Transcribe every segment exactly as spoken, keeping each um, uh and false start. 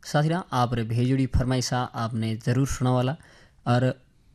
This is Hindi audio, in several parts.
साथिया आप रे भेजड़ी फरमाइशा आपने जरूर सुना वाला और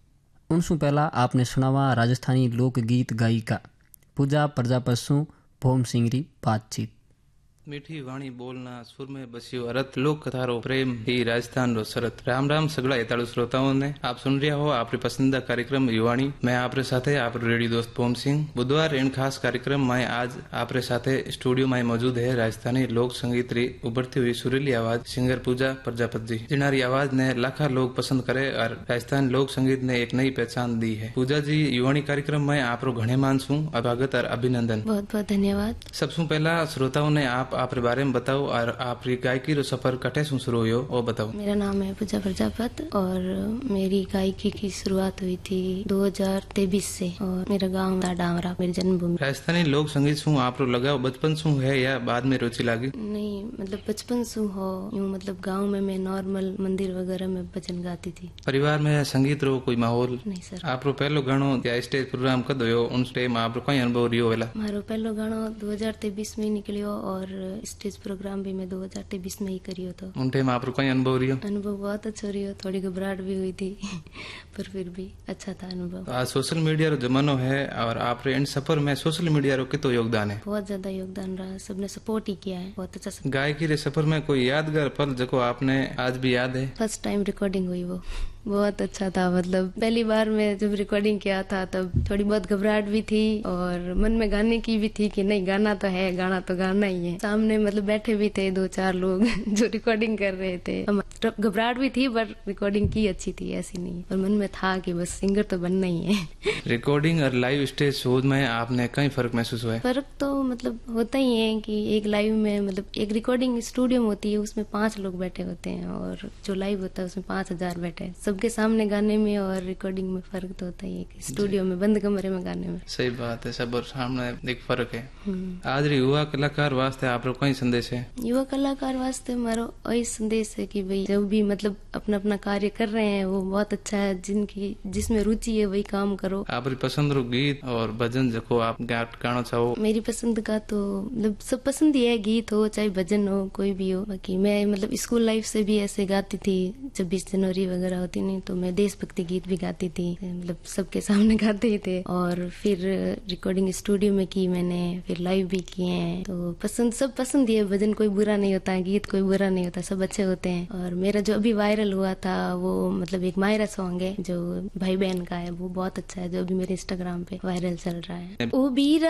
उनसु पहला आपने सुनावा राजस्थानी लोकगीत गायिका पूजा प्रजापति भोम सिंह री बातचीत। मीठी वाणी बोलना सुर में बसियो अरत लोक कथारो प्रेम ही राजस्थान रो सरत। राम राम सगड़ा हेताड़ू श्रोताओं ने आप सुन रहा हो आपरे पसंदीदा कार्यक्रम युवाणी। मैं आपरे साथे आप रेडियो दोस्त भोम सिंह। बुधवार इन खास कार्यक्रम में आज आपरे साथे स्टूडियो में मौजूद है राजस्थानी लोक संगीत री उभरती हुई सुरीली आवाज सिंगर पूजा प्रजापति जी, जिनारी आवाज ने लाखा लोग पसंद करे और राजस्थान लोक संगीत ने एक नई पहचान दी है। पूजा जी युवाणी कार्यक्रम में आपरो घणे मानसू स्वागत और अभिनंदन। बहुत बहुत धन्यवाद। सबसे पहला श्रोताओं ने आप आप बारे में बताओ और आपकी गायकी रो सफर कटे से शुरू हुयो वो बताओ। मेरा नाम है पूजा प्रजापति और मेरी गायकी की शुरुआत हुई थी दो हज़ार तेईस से और मेरा गांव डामरा मेरी जन्मभूमि। राजस्थानी लोक संगीत सु आपरो लगाव बचपन सु है या बाद में रुचि लागी? नहीं, मतलब बचपन सु हो यूं, मतलब गांव में मैं नॉर्मल मंदिर वगैरह में भजन गाती थी। परिवार में संगीत रो कोई माहौल? नहीं सर। आपरो पहलो गानो या स्टेज प्रोग्राम कद होयो उन टाइम आपरो कोई अनुभव रियो वेला? मारो पहलो गानो दो हज़ार तेईस में निकलियो और स्टेज प्रोग्राम भी मैं दो हज़ार तेईस में ही करियो तो उन टाइम आपरो कोई अनुभव रियो? अनुभव बहुत अच्छा रियो, थोड़ी घबराहट भी हुई थी पर फिर भी अच्छा था अनुभव। आज सोशल मीडिया रो जमानो है और आपरे इन सफर में सोशल मीडिया रो कितो योगदान है? बहुत ज्यादा योगदान रहा, सबने सपोर्ट ही किया है बहुत अच्छा। गायकी रे सफर में कोई यादगार पल जो आपने आज भी याद है? फर्स्ट टाइम रिकॉर्डिंग हुई वो बहुत अच्छा था। मतलब पहली बार मैं जब रिकॉर्डिंग किया था तब थोड़ी बहुत घबराहट भी थी और मन में गाने की भी थी कि नहीं गाना तो है, गाना तो गाना ही है। सामने मतलब बैठे भी थे दो चार लोग जो रिकॉर्डिंग कर रहे थे। घबराहट भी थी पर रिकॉर्डिंग की अच्छी थी, ऐसी नहीं। और मन में था कि बस सिंगर तो बनना ही है। रिकॉर्डिंग और लाइव स्टेज शो में आपने कई फर्क महसूस हुआ है? फर्क तो मतलब होता ही है कि एक लाइव में मतलब एक रिकॉर्डिंग स्टूडियो में होती है उसमें पांच लोग बैठे होते हैं और जो लाइव होता है उसमें पांच हजार बैठे। सबके सामने गाने में और रिकॉर्डिंग में फर्क तो होता ही है, स्टूडियो में बंद कमरे में गाने में। सही बात है, सब और सामने एक फर्क है। आज युवा कलाकार वास्ते आपको कई संदेश है? युवा कलाकार वास्ते मारो वही संदेश है कि भाई जो भी मतलब अपना अपना कार्य कर रहे हैं वो बहुत अच्छा है, जिनकी जिसमें रुचि है वही काम करो। आपकी पसंद रो गीत और भजन जो आप गाना चाहो? मेरी पसंद का तो मतलब सब पसंद ही है, गीत हो चाहे भजन हो कोई भी हो। बाकी मैं मतलब स्कूल लाइफ से भी ऐसे गाती थी, छब्बीस जनवरी वगैरह होती नहीं तो मैं देशभक्ति गीत भी गाती थी, मतलब सबके सामने गाते ही थे। और फिर रिकॉर्डिंग स्टूडियो में की मैंने, फिर लाइव भी किए हैं। तो पसंद सब पसंद ही है, भजन कोई बुरा नहीं होता है, गीत कोई बुरा नहीं होता, सब अच्छे होते हैं। और मेरा जो अभी वायरल हुआ था वो मतलब एक मायरा सॉन्ग है जो भाई बहन का है, वो बहुत अच्छा है जो अभी मेरे इंस्टाग्राम पे वायरल चल रहा है। ओ बीरा